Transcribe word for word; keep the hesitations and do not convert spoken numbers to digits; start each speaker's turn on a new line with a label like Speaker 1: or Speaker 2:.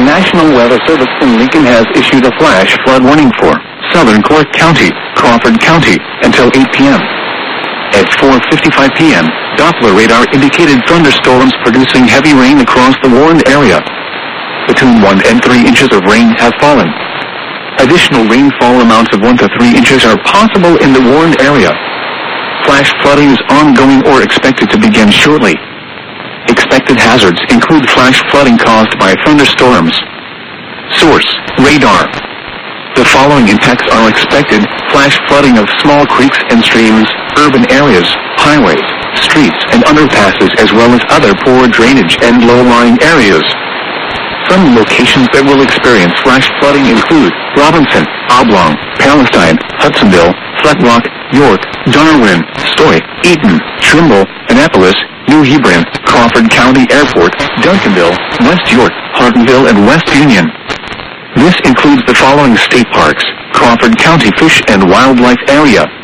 Speaker 1: The National Weather Service in Lincoln has issued a flash flood warning for southern Clark County, Crawford County, until eight p m At four fifty-five p m, Doppler radar indicated thunderstorms producing heavy rain across the warned area. Between one and three inches of rain have fallen. Additional rainfall amounts of one to three inches are possible in the warned area. Flash flooding is ongoing or expected to begin shortly. Expected hazards include flash flooding caused by thunderstorms. Source: radar. The following impacts are expected: flash flooding of small creeks and streams, urban areas, highways, streets, and underpasses, as well as other poor drainage and low-lying areas. Some locations that will experience flash flooding include Robinson, Oblong, Palestine, Hudsonville, Flat Rock, York, Darwin, Stoy, Eaton, Trimble, Annapolis, New Hebron, Crawford County Airport, Duncanville, West York, Hartonville, and West Union. This includes the following state parks: Crawford County Fish and Wildlife Area,